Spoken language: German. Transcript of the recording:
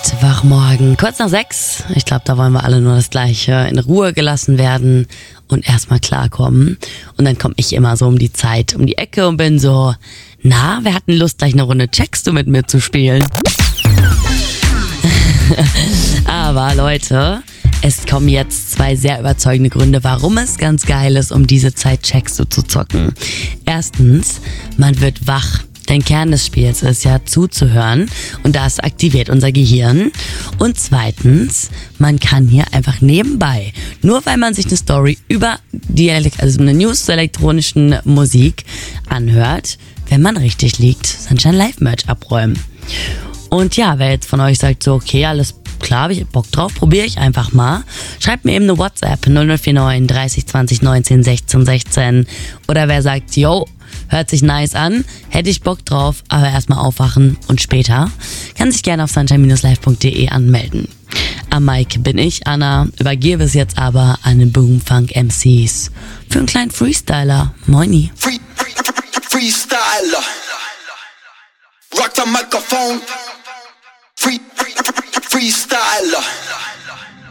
Mittwochmorgen, kurz nach 6. Ich glaube, da wollen wir alle nur das Gleiche. In Ruhe gelassen werden und erstmal klarkommen. Und dann komme ich immer so um die Zeit, um die Ecke und bin so, na, wer hat denn Lust, gleich eine Runde Checkst du mit mir zu spielen? Aber Leute, es kommen jetzt 2 sehr überzeugende Gründe, warum es ganz geil ist, um diese Zeit Checkst du zu zocken. Erstens, man wird wach. Denn Kern des Spiels ist ja zuzuhören und das aktiviert unser Gehirn. Und zweitens, man kann hier einfach nebenbei, nur weil man sich eine Story über eine News zur elektronischen Musik anhört, wenn man richtig liegt, Sunshine Live Merch abräumen. Und ja, wer jetzt von euch sagt so, okay, alles klar, hab ich Bock drauf, probiere ich einfach mal. Schreibt mir eben eine WhatsApp 0049 30 20 19 16 16. Oder wer sagt, yo, hört sich nice an, hätte ich Bock drauf, aber erstmal aufwachen und später, kann sich gerne auf sunshine-live.de anmelden. Am Mic bin ich, Anna, übergebe es jetzt aber an den Boomfunk MCs für einen kleinen Freestyler. Moini. Freestyler. Rock the microphone. Freestyler.